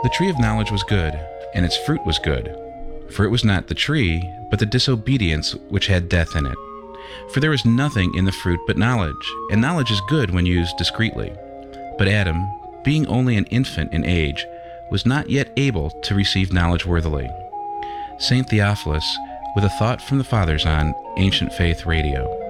The tree of knowledge was good, and its fruit was good. For it was not the tree, but the disobedience which had death in it. For there is nothing in the fruit but knowledge, and knowledge is good when used discreetly. But Adam, being only an infant in age, was not yet able to receive knowledge worthily. St. Theophilus, with a thought from the Fathers on Ancient Faith Radio.